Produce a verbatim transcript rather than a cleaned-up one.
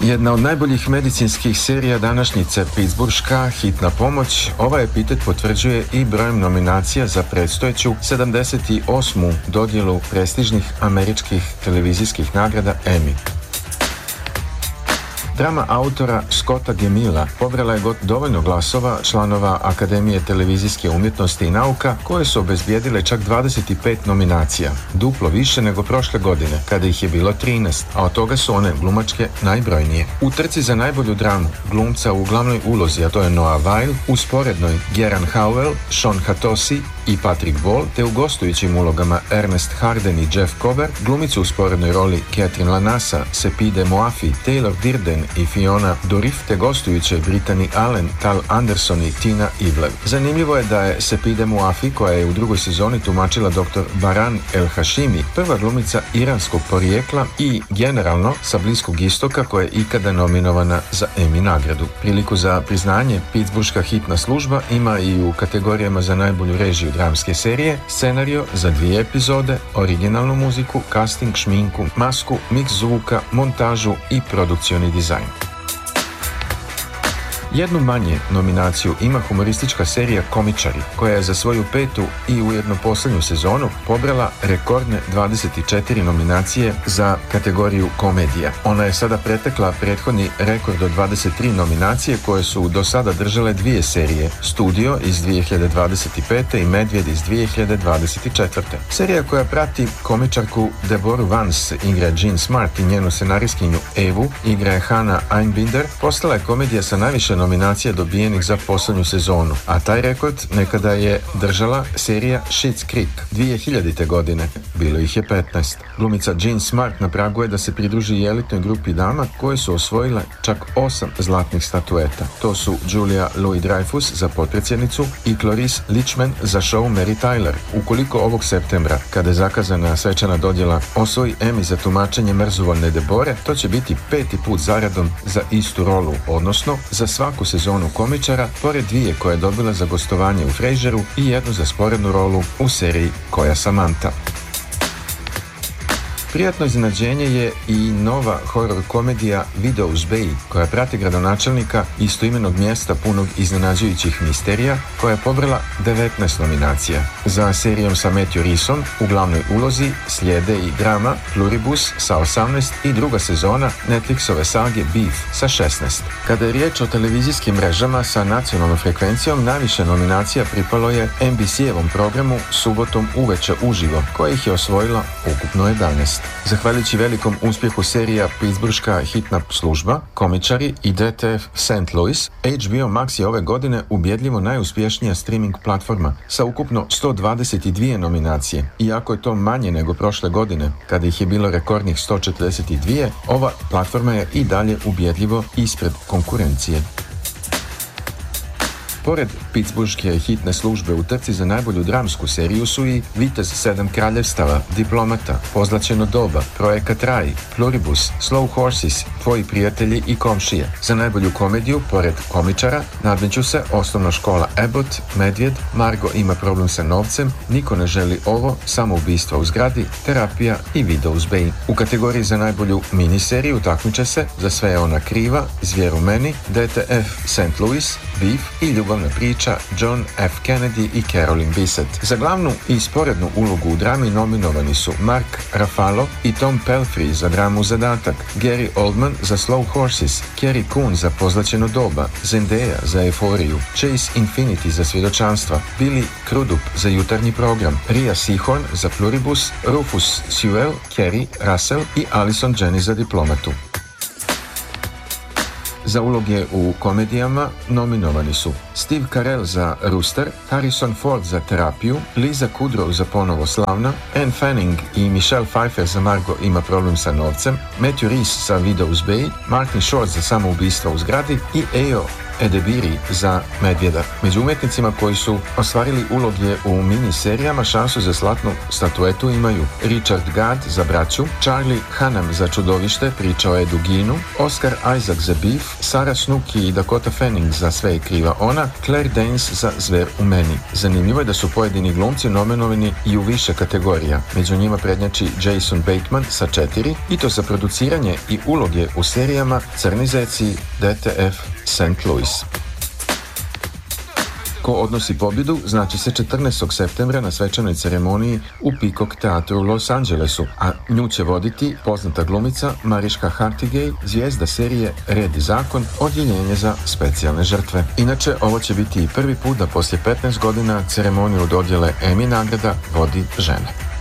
Jedna od najboljih medicinskih serija današnjice, Pittsburghška hitna pomoć, ovaj epitet potvrđuje i brojem nominacija za predstojeću sedamdeset osmu dodjelu prestižnih američkih televizijskih nagrada Emmy. Drama autora Scotta Gemilla pobrala je god dovoljno glasova članova Akademije televizijske umjetnosti i nauka, koje su obezbijedile čak dvadeset pet nominacija, duplo više nego prošle godine, kada ih je bilo trinaest, a od toga su one glumačke najbrojnije. U trci za najbolju dramu, glumca u glavnoj ulozi, a to je Noah Wyle, u sporednoj Geran Howell, Sean Hatossi i Patrick Ball, te u gostujućim ulogama Ernest Harden i Jeff Cover, glumicu u sporednoj roli Catherine Lanassa, Sepide Moafi, Taylor Dirden i Fiona Dourif, te gostujuće Brittany Allen, Tal Anderson i Tina Ivlev. Zanimljivo je da je Sepide Moafi, koja je u drugoj sezoni tumačila doktor Baran El Hashimi, prva glumica iranskog porijekla i generalno sa Bliskog istoka koja je ikada nominovana za Emmy nagradu. Priliku za priznanje Pittsburghška hitna služba ima i u kategorijama za najbolju režiju dramske serije, scenario za dvije epizode, originalnu muziku, casting, šminku, masku, miks zvuka, montažu i produkcioni dizajn. Jednu manje nominaciju ima humoristička serija Komičari, koja je za svoju petu i ujedno posljednju sezonu pobrala rekordne dvadeset četiri nominacije za kategoriju komedija. Ona je sada pretekla prethodni rekord od dvadeset tri nominacije koje su do sada držale dvije serije, Studio iz dvije hiljade dvadeset pete i Medvjed iz dvije hiljade dvadeset četvrte. Serija koja prati komičarku Deboru Vance igra Jean Smart i njenu scenarijskinju Evu igra Hannah Einbinder, postala je komedija sa najviše nominacija dobijenih za posljednju sezonu, a taj rekord nekada je držala serija Schitt's Creek dvije hiljadite godine. Bilo ih je petnaest. Glumica Jean Smart na pragu je da se pridruži i elitnoj grupi dama koje su osvojile čak osam zlatnih statueta. To su Julia Louis-Dreyfus za potpredsjednicu i Cloris Leachman za show Mary Tyler. Ukoliko ovog septembra, kada je zakazana svečana dodjela, osvoji Emmy za tumačenje mrzovoljne Debore, to će biti peti put zaredom za istu rolu, odnosno za svaku sezonu Komičara, pored dvije koje je dobila za gostovanje u Frasieru i jednu za sporednu rolu u seriji Koja Samantha. Prijatno iznenađenje je i nova horror komedija Widow's Bay, koja prati gradonačelnika istoimenog mjesta punog iznenađujućih misterija, koja je pobrala devetnaest nominacija. Za serijom sa Matthew Reesom u glavnoj ulozi slijede i drama Pluribus sa osamnaest i druga sezona Netflixove sage Beef sa šesnaest. Kada je riječ o televizijskim mrežama sa nacionalnom frekvencijom, najviše nominacija pripalo je en bi si-evom programu Subotom uveče uživo, koja ih je osvojila ukupno jedanaest. Zahvaljujući velikom uspjehu serija Pittsburghška hitna služba, Komičari i D T F Saint Louis, H B O Max je ove godine ubjedljivo najuspješnija streaming platforma sa ukupno sto dvadeset dvije nominacije. Iako je to manje nego prošle godine, kada ih je bilo rekordnih sto četrdeset dvije, ova platforma je i dalje ubjedljivo ispred konkurencije. Pored Pittsburghške hitne službe u trci za najbolju dramsku seriju su i Vitez sedam kraljevstava, Diplomata, Pozlaćeno doba, Projekat Raj, Pluribus, Slow Horses, Tvoji prijatelji i komšije. Za najbolju komediju, pored Komičara, nadmeću se Osnovna škola Abbott, Medvjed, Margo ima problem sa novcem, Niko ne želi ovo, Samoubistva u zgradi, Terapija i Widow's Bay. U kategoriji za najbolju miniseriju takmiče se Za sve je ona kriva, Zvjer u meni, D T F Saint Louis, Beef i ljubavna priča John F. Kennedy i Carolyn Bissett. Za glavnu i sporednu ulogu u drami nominovani su Mark Ruffalo i Tom Pelfrey za dramu Zadatak, Gary Oldman za Slow Horses, Carrie Coon za Pozlaćeno doba, Zendaya za Euforiju, Chase Infinity za Svjedočanstva, Billy Crudup za Jutarnji program, Rhea Seehorn za Pluribus, Rufus Sewell, Kerry Russell i Allison Janney za Diplomatu. Za uloge u komedijama nominovani su Steve Carell za Rooster, Harrison Ford za Terapiju, Lisa Kudrow za Ponovo slavna, Anne Fanning i Michelle Pfeiffer za Margo ima problem sa novcem, Matthew Reese za Widow's Bay, Martin Short za Samoubistva u zgradi i Ejo Edebiri za Medvjeda. Među umjetnicima koji su ostvarili uloge u miniserijama šansu za zlatnu statuetu imaju Richard Gad za Braću, Charlie Hunnam za Čudovište, priča o Edu Geenu, Oscar Isaac za Beef, Sarah Snook i Dakota Fanning za Sve je kriva ona, Claire Danes za Zver u meni. Zanimljivo je da su pojedini glumci nominovani i u više kategorija. Među njima prednjači Jason Bateman sa četiri, i to za produciranje i uloge u serijama Crni zec i D T F Saint Louis. Ko odnosi pobjedu znaće se četrnaestog septembra na svečanoj ceremoniji u Peacock teatru u Los Angelesu, a nju će voditi poznata glumica Mariška Hargitay, zvijezda serije Red i zakon, odjeljenje za specijalne žrtve. Inače, ovo će biti i prvi put da poslije petnaest godina ceremoniju dodjele Emmy nagrada vodi žena.